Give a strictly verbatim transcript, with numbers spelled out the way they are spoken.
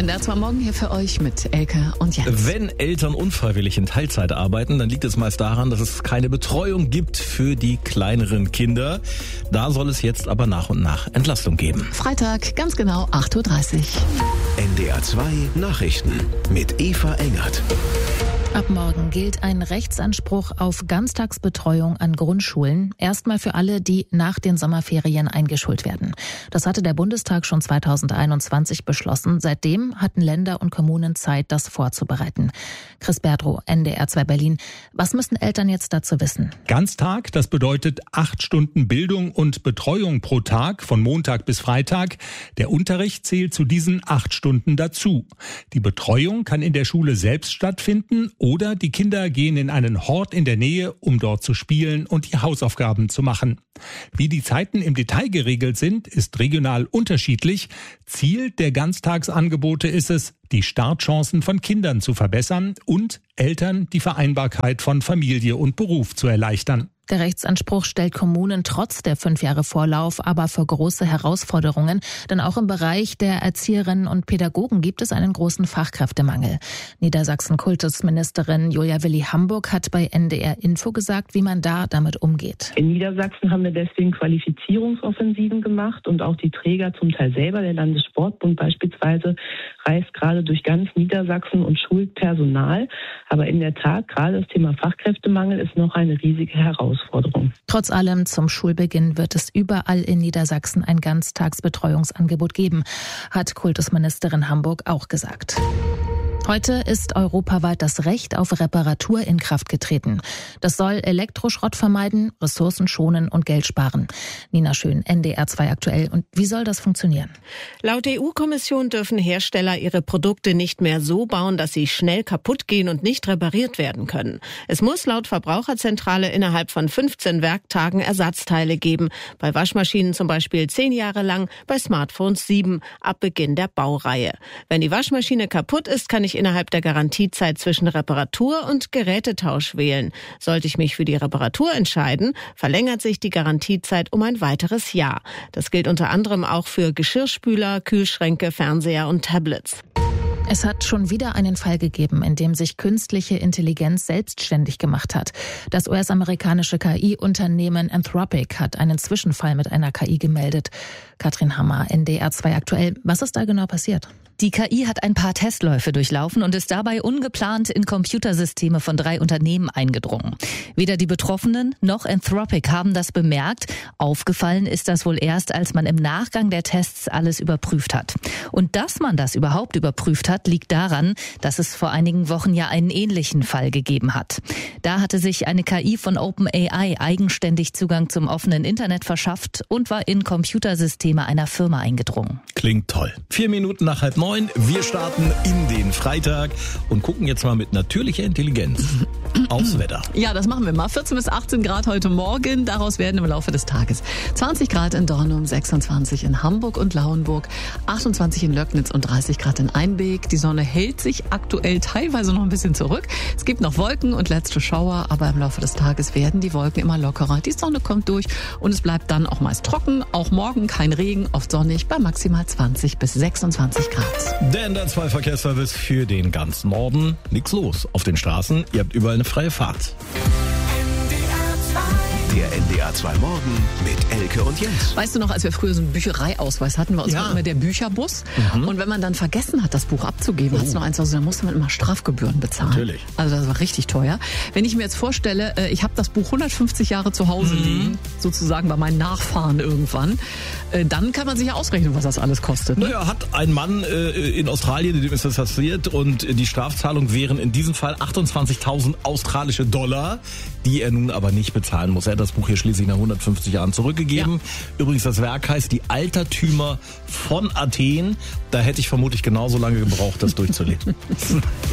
N D R zwei Morgen hier für euch mit Elke und Jens. Wenn Eltern unfreiwillig in Teilzeit arbeiten, dann liegt es meist daran, dass es keine Betreuung gibt für die kleineren Kinder. Da soll es jetzt aber nach und nach Entlastung geben. Freitag, ganz genau acht Uhr dreißig. N D R zwei Nachrichten mit Eva Engert. Ab morgen gilt ein Rechtsanspruch auf Ganztagsbetreuung an Grundschulen. Erstmal für alle, die nach den Sommerferien eingeschult werden. Das hatte der Bundestag schon zweitausendeinundzwanzig beschlossen. Seitdem hatten Länder und Kommunen Zeit, das vorzubereiten. Chris Berdrow, N D R zwei Berlin. Was müssen Eltern jetzt dazu wissen? Ganztag, das bedeutet acht Stunden Bildung und Betreuung pro Tag, von Montag bis Freitag. Der Unterricht zählt zu diesen acht Stunden dazu. Die Betreuung kann in der Schule selbst stattfinden. Oder die Kinder gehen in einen Hort in der Nähe, um dort zu spielen und die Hausaufgaben zu machen. Wie die Zeiten im Detail geregelt sind, ist regional unterschiedlich. Ziel der Ganztagsangebote ist es, die Startchancen von Kindern zu verbessern und Eltern die Vereinbarkeit von Familie und Beruf zu erleichtern. Der Rechtsanspruch stellt Kommunen trotz der fünf Jahre Vorlauf aber vor große Herausforderungen. Denn auch im Bereich der Erzieherinnen und Pädagogen gibt es einen großen Fachkräftemangel. Niedersachsen-Kultusministerin Julia Willi-Hamburg hat bei N D R Info gesagt, wie man da damit umgeht. In Niedersachsen haben wir deswegen Qualifizierungsoffensiven gemacht und auch die Träger zum Teil selber, der Landessportbund beispielsweise, reist gerade durch ganz Niedersachsen und schult Personal. Aber in der Tat, gerade das Thema Fachkräftemangel ist noch eine riesige Herausforderung. Trotz allem, zum Schulbeginn wird es überall in Niedersachsen ein Ganztagsbetreuungsangebot geben, hat Kultusministerin Hamburg auch gesagt. Heute ist europaweit das Recht auf Reparatur in Kraft getreten. Das soll Elektroschrott vermeiden, Ressourcen schonen und Geld sparen. Nina Schön, N D R zwei aktuell. Und wie soll das funktionieren? Laut E U-Kommission dürfen Hersteller ihre Produkte nicht mehr so bauen, dass sie schnell kaputt gehen und nicht repariert werden können. Es muss laut Verbraucherzentrale innerhalb von fünfzehn Werktagen Ersatzteile geben. Bei Waschmaschinen zum Beispiel zehn Jahre lang, bei Smartphones sieben, ab Beginn der Baureihe. Wenn die Waschmaschine kaputt ist, kann ich innerhalb der Garantiezeit zwischen Reparatur und Gerätetausch wählen. Sollte ich mich für die Reparatur entscheiden, verlängert sich die Garantiezeit um ein weiteres Jahr. Das gilt unter anderem auch für Geschirrspüler, Kühlschränke, Fernseher und Tablets. Es hat schon wieder einen Fall gegeben, in dem sich künstliche Intelligenz selbstständig gemacht hat. Das U S-amerikanische K I-Unternehmen Anthropic hat einen Zwischenfall mit einer K I gemeldet. Katrin Hammer, N D R zwei aktuell. Was ist da genau passiert? Die K I hat ein paar Testläufe durchlaufen und ist dabei ungeplant in Computersysteme von drei Unternehmen eingedrungen. Weder die Betroffenen noch Anthropic haben das bemerkt. Aufgefallen ist das wohl erst, als man im Nachgang der Tests alles überprüft hat. Und dass man das überhaupt überprüft hat, liegt daran, dass es vor einigen Wochen ja einen ähnlichen Fall gegeben hat. Da hatte sich eine K I von OpenAI eigenständig Zugang zum offenen Internet verschafft und war in Computersysteme einer Firma eingedrungen. Klingt toll. Vier Minuten nach halb neun. Wir starten in den Freitag und gucken jetzt mal mit natürlicher Intelligenz aufs Wetter. Ja, das machen wir mal. vierzehn bis achtzehn Grad heute Morgen. Daraus werden im Laufe des Tages zwanzig Grad in Dornum, sechsundzwanzig in Hamburg und Lauenburg, achtundzwanzig in Löcknitz und dreißig Grad in Einbeek. Die Sonne hält sich aktuell teilweise noch ein bisschen zurück. Es gibt noch Wolken und letzte Schauer, aber im Laufe des Tages werden die Wolken immer lockerer. Die Sonne kommt durch und es bleibt dann auch meist trocken. Auch morgen kein Regen, oft sonnig bei maximal zwanzig bis sechsundzwanzig Grad. Der N D R zwei Verkehrsservice für den ganzen Norden. Nix los auf den Straßen. Ihr habt überall eine freie Fahrt. Der N D R zwei Morgen mit Elke und Jens. Weißt du noch, als wir früher so einen Büchereiausweis hatten, war uns Ja. immer der Bücherbus. Mhm. Und wenn man dann vergessen hat, das Buch abzugeben, Oh. hat es noch eins, also dann musste man immer Strafgebühren bezahlen. Natürlich. Also das war richtig teuer. Wenn ich mir jetzt vorstelle, äh, ich habe das Buch hundertfünfzig Jahre zu Hause Mhm. liegen, sozusagen bei meinen Nachfahren irgendwann, äh, dann kann man sich ja ausrechnen, was das alles kostet. Ne? Naja, hat ein Mann äh, in Australien, dem ist das passiert, und die Strafzahlung wären in diesem Fall achtundzwanzigtausend australische Dollar, die er nun aber nicht bezahlen muss. Er hat das Buch hier schließlich nach hundertfünfzig Jahren zurückgegeben. Ja. Übrigens, das Werk heißt Die Altertümer von Athen. Da hätte ich vermutlich genauso lange gebraucht, das durchzulesen.